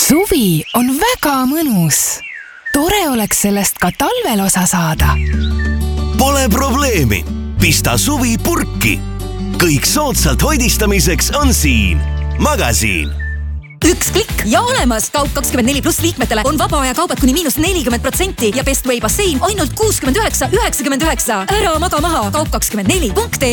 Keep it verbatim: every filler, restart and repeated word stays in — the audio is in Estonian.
Suvi on väga mõnus. Tore oleks sellest ka talvel osa saada. Pole probleemi. Pista suvi purki. Kõik soodsalt hoidistamiseks on siin. Magasiin. Üks klikk ja olemas! Kaup kakskümmend neli pluss liikmetele on vaba aja kaubad kuni miinus nelikümmend protsenti ja Bestway bassein ainult kuuskümmend üheksa üheksakümmend üheksa. Ära maga maha! Kaup kakskümmend neli punkt ee